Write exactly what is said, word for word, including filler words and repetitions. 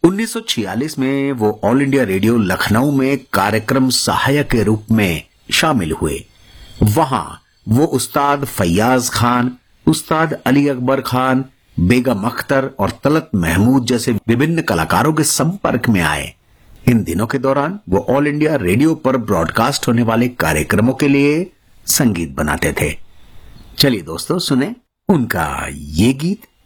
उन्नीस सौ छियालीस में वो ऑल इंडिया रेडियो लखनऊ में कार्यक्रम सहायक के रूप में शामिल हुए। वहां वो उस्ताद फैयाज खान, उस्ताद अली अकबर खान, बेगम अख्तर और तलत महमूद जैसे विभिन्न कलाकारों के संपर्क में आए। इन दिनों के दौरान वो ऑल इंडिया रेडियो पर ब्रॉडकास्ट होने वाले कार्यक्रमों के लिए संगीत बनाते थे। चलिए दोस्तों, सुने उनका ये गीत।